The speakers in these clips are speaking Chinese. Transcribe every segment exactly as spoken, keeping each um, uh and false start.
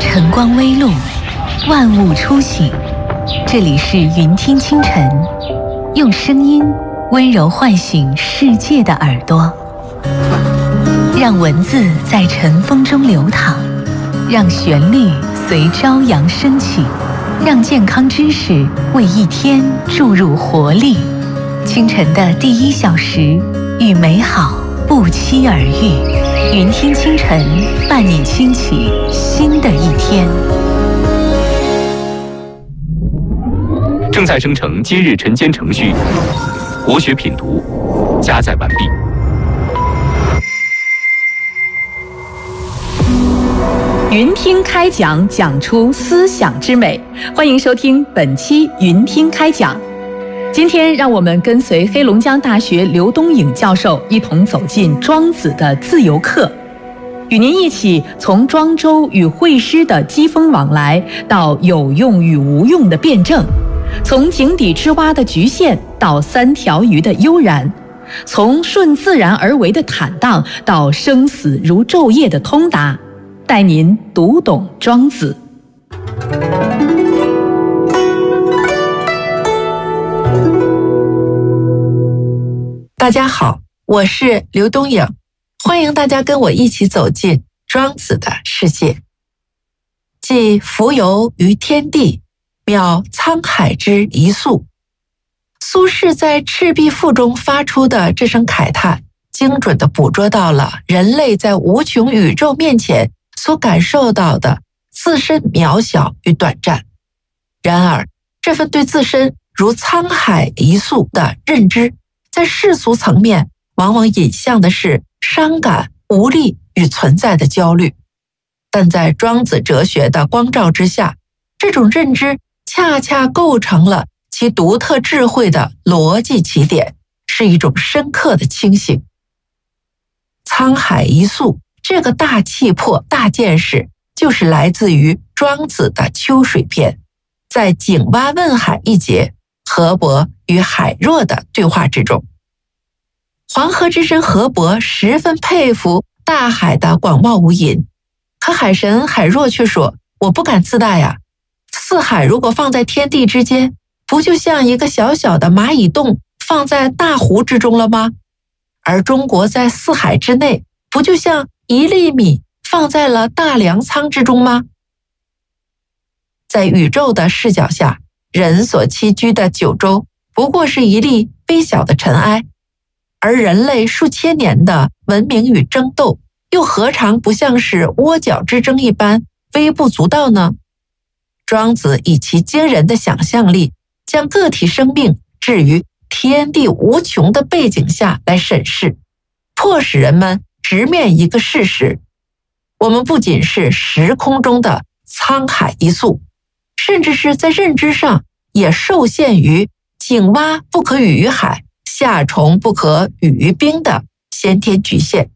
晨光微露，万物初醒。这里是云听清晨，用声音温柔唤醒世界的耳朵，让文字在晨风中流淌，让旋律随朝阳升起，让健康知识为一天注入活力。清晨的第一小时，与美好不期而遇。云听清晨，伴你轻启新的一天。 正在生成今日晨间程序，国学品读加载完毕。 云听开讲，讲出思想之美。欢迎收听本期云听开讲。今天让我们跟随黑龙江大学刘东颖教授一同走进庄子的自由课，与您一起从庄周与惠施的机锋往来，到有用与无用的辩证，从井底之蛙的局限到三条鱼的悠然，从顺自然而为的坦荡到生死如昼夜的通达，带您读懂庄子。 大家好，我是刘东颖，欢迎大家跟我一起走进庄子的世界。既浮游于天地，渺沧海之一粟。苏轼在《赤壁赋》中发出的这声慨叹，精准地捕捉到了人类在无穷宇宙面前所感受到的自身渺小与短暂。然而，这份对自身如沧海一粟的认知，在世俗层面往往引向的是伤感、无力与存在的焦虑，但在庄子哲学的光照之下，这种认知恰恰构成了其独特智慧的逻辑起点，是一种深刻的清醒。沧海一粟这个大气魄、大见识，就是来自于庄子的秋水篇，在井蛙问海一节，河伯与海若的对话之中。黄河之神河伯十分佩服大海的广袤无垠，可海神海若却说，我不敢自大呀，四海如果放在天地之间，不就像一个小小的蚂蚁洞放在大湖之中了吗？而中国在四海之内，不就像一粒米放在了大粮仓之中吗？在宇宙的视角下，人所栖居的九州不过是一粒微小的尘埃，而人类数千年的文明与争斗，又何尝不像是窝角之争一般微不足道呢？庄子以其惊人的想象力，将个体生命置于天地无穷的背景下来审视，迫使人们直面一个事实：我们不仅是时空中的沧海一粟，甚至是在认知上也受限于井蛙不可语于海，夏虫不可语于冰的先天局限。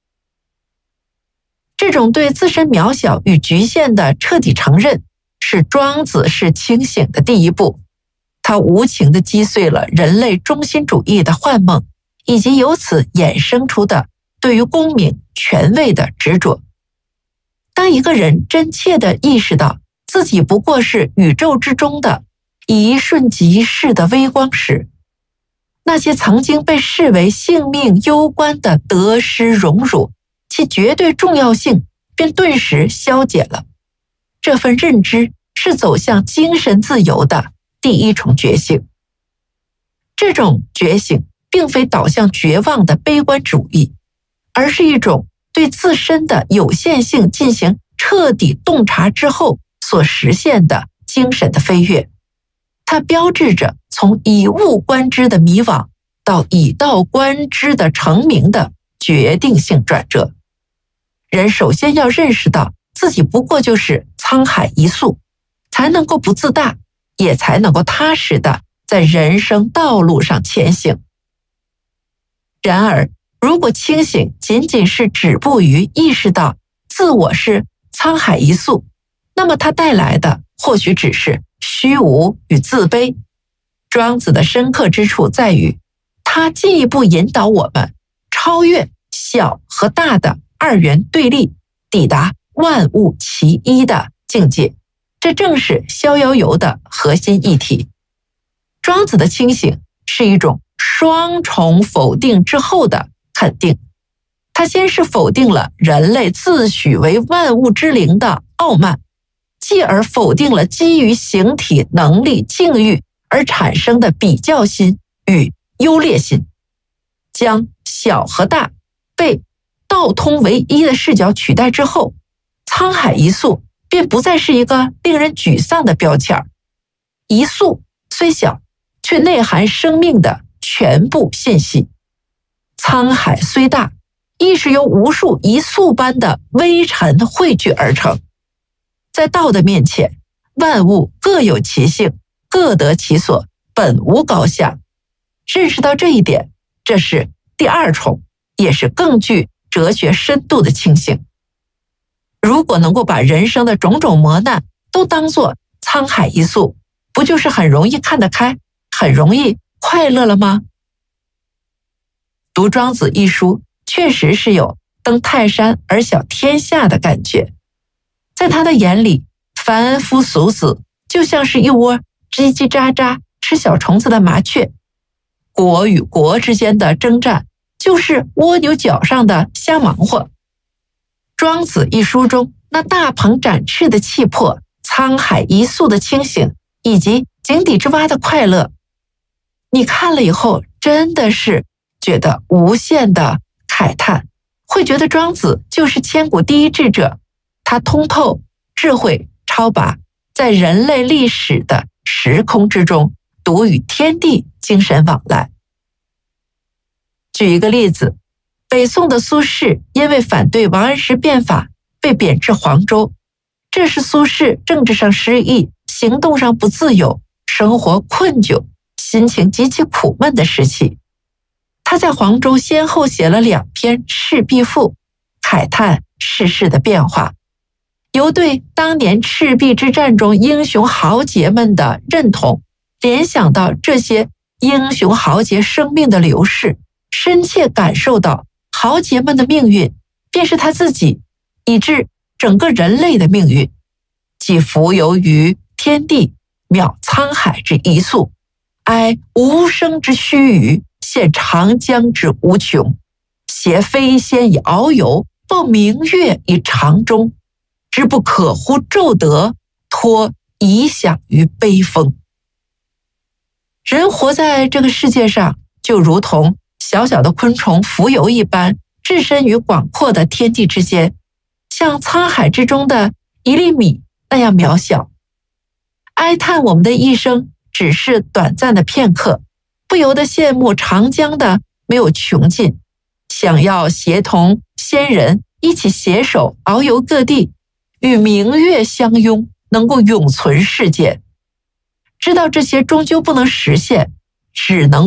这种对自身渺小与局限的彻底承认，是庄子式清醒的第一步。他无情地击碎了人类中心主义的幻梦，以及由此衍生出的对于功名权位的执着。当一个人真切地意识到自己不过是宇宙之中的一瞬即逝的微光时，那些曾经被视为性命攸关的得失荣辱，其绝对重要性便顿时消解了。这份认知是走向精神自由的第一重觉醒。这种觉醒并非导向绝望的悲观主义，而是一种对自身的有限性进行彻底洞察之后所实现的精神的飞跃。它标志着从以物观之的迷惘到以道观之的成名的决定性转折。人首先要认识到自己不过就是沧海一粟，才能够不自大，也才能够踏实的在人生道路上前行。然而，如果清醒仅仅是止步于意识到自我是沧海一粟，那么它带来的或许只是虚无与自卑。庄子的深刻之处在于，他进一步引导我们超越小和大的二元对立，抵达万物齐一的境界，这正是逍遥游的核心议题。庄子的清醒是一种双重否定之后的肯定，他先是否定了人类自诩为万物之灵的傲慢，继而否定了基于形体、能力、境遇而产生的比较心与优劣心，将小和大被道通为一的视角取代之后，沧海一粟便不再是一个令人沮丧的标签。一粟虽小，却内含生命的全部信息。沧海虽大，亦是由无数一粟般的微尘汇聚而成。在道的面前，万物各有其性，各得其所，本无高下。认识到这一点，这是第二重，也是更具哲学深度的清醒。如果能够把人生的种种磨难都当作沧海一粟，不就是很容易看得开，很容易快乐了吗？读《庄子》一书，确实是有登泰山而小天下的感觉。在他的眼里，凡夫俗子就像是一窝叽叽喳喳吃小虫子的麻雀，国与国之间的征战就是蜗牛角上的瞎忙活。庄子一书中那大鹏展翅的气魄，沧海一粟的清醒，以及井底之蛙的快乐，你看了以后真的是觉得无限的慨叹，会觉得庄子就是千古第一智者，他通透，智慧超拔，在人类历史的时空之中独与天地精神往来。举一个例子，北宋的苏轼因为反对王安石变法被贬至黄州，这是苏轼政治上失意，行动上不自由，生活困窘，心情极其苦闷的时期。他在黄州先后写了两篇《赤壁赋》，慨叹世事的变化，由对当年赤壁之战中英雄豪杰们的认同，联想到这些英雄豪杰生命的流逝，深切感受到豪杰们的命运便是他自己，以致整个人类的命运，即浮游于天地，渺沧海之一粟，哀无声之须臾，现长江之无穷，挟飞仙以遨游，抱明月以长终，知不可乎骤得，托遗响于悲风。人活在这个世界上，就如同小小的昆虫浮游一般，置身于广阔的天地之间，像沧海之中的一粒米那样渺小。哀叹我们的一生只是短暂的片刻，不由得羡慕长江的没有穷尽，想要协同仙人一起携手遨游各地，与明月相拥，能够永存世间。知道这些终究不能实现，只能